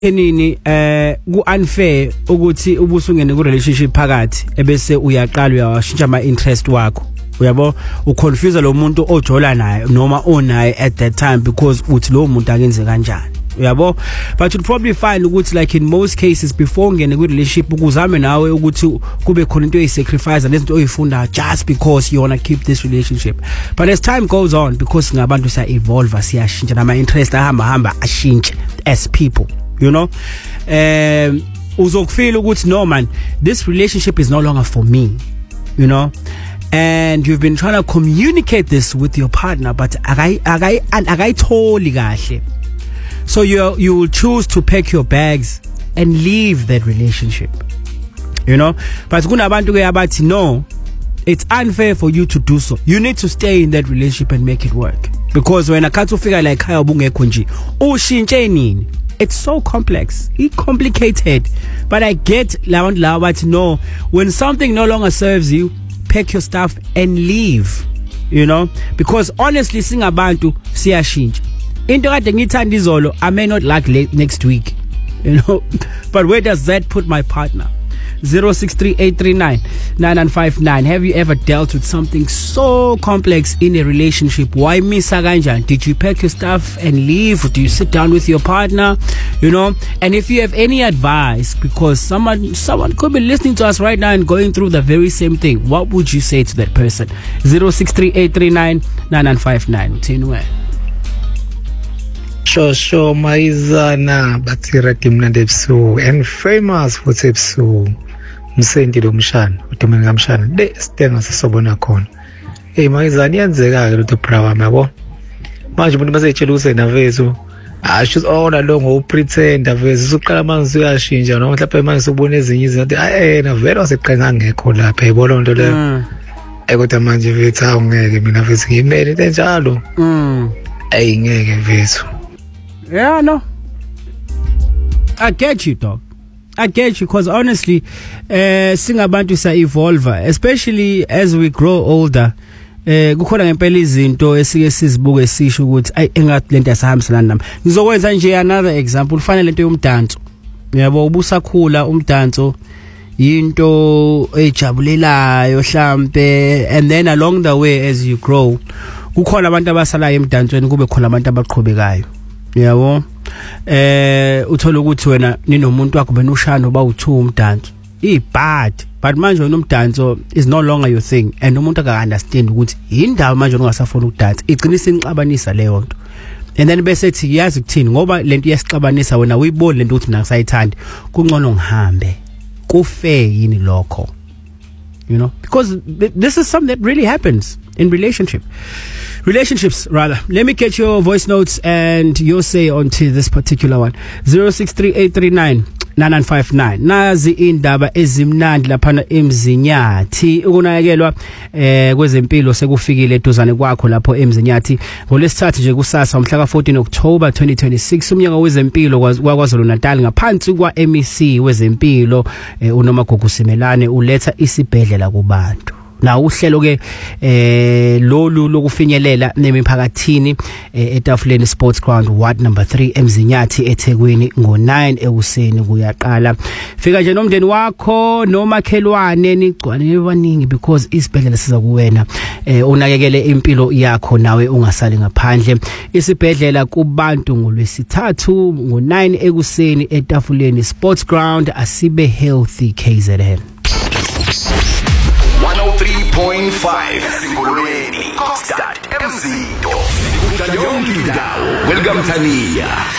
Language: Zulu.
enini ku unfair ukuthi ubusungene ku relationship phakathi ebese uyaqala uyashintsha ama interest wakho uyabo uconfuse lo muntu ojola naye noma onaye at that time because uthi lo muntu akenze kanjani uyabo but you'd probably find ukuthi like in most cases before ngene ku relationship ukuzame nawe ukuthi kube khona into oyisacrifice nezinto oyifunda just because you want to keep this relationship but as time goes on because ngabantu siya evolve siyashintsha nama interest ahamba ashintshe as people you know uzokufeel ukuthi no man this relationship is no longer for me you know and you've been trying to communicate this with your partner but akayitholi kahle so you will choose to pack your bags and leave that relationship you know but kunabantu ke abathi no it's unfair for you to do so you need to stay in that relationship and make it work because when akhathi ufika la ekhaya ubungekho nje ushintshe nini. It's so complex, it's complicated, but I get but no, when something no longer serves you, pack your stuff and leave, you know, because honestly, singabantu siyashintsha. Into kade ngithanda izolo, I may not like next week, you know, but where does that put my partner? 0638399959. Have you ever dealt with something so complex in a relationship? Why misa kanjani? Did you pack your stuff and leave, or do you sit down with your partner? You know, and if you have any advice, because someone could be listening to us right now and going through the very same thing, what would you say to that person? 0638399959. Tinwe. Shosho Maizana Batira Kimnadepsu and famous for Tepsu Msendi Lumshan, Utumangamshan, de Stenga Sobonacon. Hey Maizani and Zega to Pravamabo. Much Bunimase Cheluse Navezu. I should all along who pretend a Vezukamanzua Shinja, no Tapaman Subunes is not a very second cola pay bolon to them. I got a manjivita on Minavis, he made it a jalo. I Vesu. Yeah, no. I get you, dog. I get you, because honestly, singabantu sa evolve, especially as we grow older. Kukhona ngempela izinto esike sizibuke sisho ukuthi ay engathi lento yasihambisana nami. Ngizokwenza nje another example, ufanele lento yomdanso. Uyabo ubusakhula umdanso into ejabulelayo mhlambe, and then along the way as you grow kukhona abantu abasalayo emdansweni kube khona abantu abaqhubekayo. Yabo uthola ukuthi wena ninomuntu wakho benushano bawu2 umdanso ibad but manje wena umdanso is no longer your thing and umuntu aka understand ukuthi indawo manje ungasafuna ukudansa igcina isixabanisa leyo nto and then bese ethi yazi ukuthini ngoba lento iyasixabanisa wena uyibone lento ukuthi mina ngisayithanda kungcono ngihambe kufe yini lokho you know because this is something that really happens in relationships rather. Let me get your voice notes and your say onto this particular one. 0638399959. Nazi indaba ezimnandi laphana eMzinyathi ukunakekelwa kwezempilo sekufikile eduzane kwakho lapho eMzinyathi ngolesithathu nje kusasa umhla ka14 October 2026 umnyango wezempilo kwaZulu Natal ngaphansi kwa MEC wezempilo uNomagugu Simelane uletha isibhedlela kubantu. Na uhlelo ke lolu lokufinyelela nemiphakathini eTafuleni Sports Ground Ward number 3 eMzinyathi eThekwini ngo9 ekuseni kuyaqala. Fika nje nomndeni wakho nomakhelwane nigcwane abaningi because isibhedlela siza kuwena unakekele impilo yakho nawe ungasali ngaphandle. Isibhedlela kubantu ngolwesithathu ngo9 ekuseni eTafuleni Sports Ground. Asibe healthy KZN 103.5 Singolweni Kokstad Emzito Welcome Tania